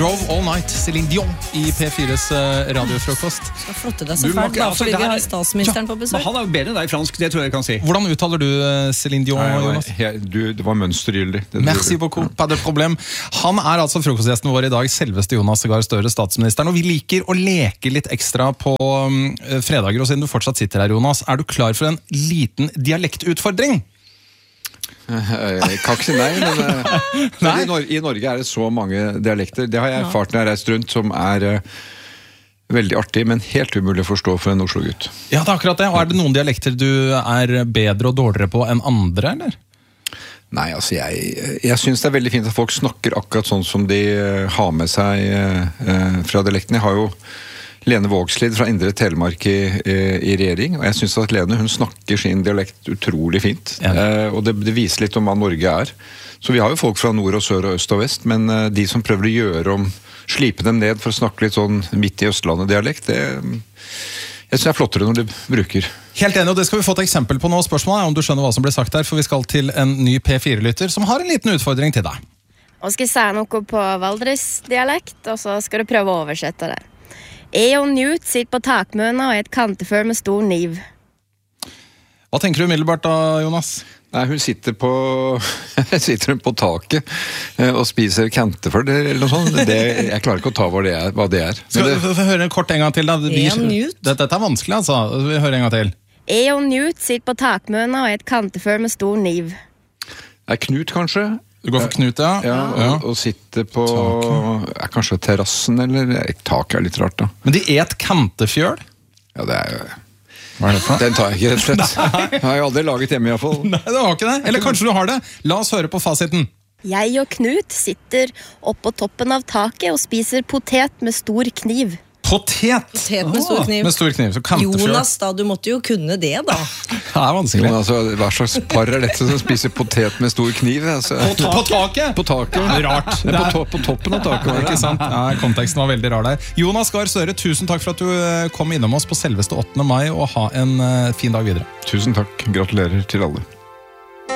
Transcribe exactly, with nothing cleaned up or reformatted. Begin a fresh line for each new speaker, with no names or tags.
Drove All Night, Céline Dion i P fires uh, radiofrokost.
Skal flotte deg så fælt, bare fordi vi har statsministeren på besøk.
Men han er jo bedre enn deg i fransk, det tror jeg jeg kan si.
Hvordan uttaler du uh, Céline Dion,
Nei,
Jonas?
he, du, det var mønstergyldig. Det
Merci beaucoup, pas de problem. Han er altså frokostgjesten vår i dag, selveste Jonas Gahr Støre, statsministeren, og vi liker å leke litt ekstra på um, fredager, og siden du fortsatt sitter her, Jonas, er du klar for en liten dialektutfordring?
Jeg kan ikke si nei, men nei. I, Nor- i Norge er det så mange dialekter. Det har jeg erfart når jeg har reist rundt, som er uh, veldig artig, men helt umulig å forstå for en Oslo-gutt.
Ja, det er akkurat det. Og er det noen dialekter du er bedre og dårligere på enn andre, eller?
Nei, altså jeg, jeg synes det er veldig fint at folk snakker akkurat sånn som de uh, har med seg uh, fra dialekten. Jeg har jo Lene Vågslid fra Indre Telemark i, i, i regjering, og jeg synes at Lene hun snakker sin dialekt utrolig fint, ja. eh, og det, det viser litt om hva Norge er. Så vi har jo folk fra nord og sør og øst og vest, men eh, de som prøver å gjøre om, slipe dem ned for å snakke litt sånn midt i Østlandet-dialekt, det jeg synes det er flottere når de bruker.
Helt enig, og det skal vi få et eksempel på nå. Spørsmålet er om du skjønner hva som blir sagt der, for vi skal til en ny P fire-lytter som har en liten utfordring til deg.
Og skal jeg si noe på Valdres-dialekt, og så skal du prøve å oversette det. Jeg og Newt sitter på takmøna og et kantefør med stor niv.
Hva tenker du umiddelbart da, Jonas?
Nei, hun sitter på, sitter hun på taket og spiser kantefør eller noe sånt. Det, jeg klarer ikke å ta hva det er. Hva det er.
Skal
det,
vi få høre en kort en gang til da? Vi,
En Newt.
Dette er vanskelig, altså. Vi hører en gang til.
Jeg og Newt sitter på takmøna og et kantefør med stor niv.
er Knut, kanskje?
Du går for Knut, ja.
Ja, og, og sitter på er kanskje terrassen, eller taket er litt rart da.
Men de et kantefjøl?
Ja, det er jo
Hva er det for?
Den tar jeg ikke rett og slett. Jeg har jo aldri laget hjemme i hvert fall.
Nei, det var ikke det. Eller kanskje du har det. La oss høre på fasiten.
Jeg og Knut sitter oppå toppen av taket og spiser potet med stor kniv.
Potet!
Potet med stor kniv.
Med stor kniv, så kantefjøl.
Jonas, da, du måtte jo kunne det, da.
Det er vanskelig.
Men altså, hva slags par er dette som spiser potet med stor kniv? Altså?
På, på taket?
På taket.
Det er rart.
Det er på, to på toppen av taket.
Ikke sant? Ja, konteksten var veldig rar der. Jonas Gahr Støre, tusen takk for at du kom innom oss på selveste åttende mai, og ha en uh, fin dag videre.
Tusen takk. Gratulerer til alle.